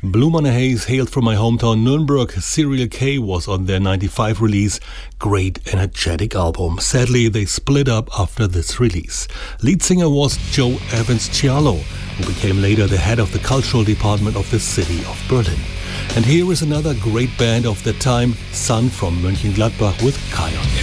Blue Money Haze hailed from my hometown Nuremberg. Serial K was on their 95 release. Great energetic album. Sadly, they split up after this release. Lead singer was Joe Evans-Cialo, who became later the head of the cultural department of the city of Berlin. And here is another great band of the time, Sun from Mönchengladbach with Kion.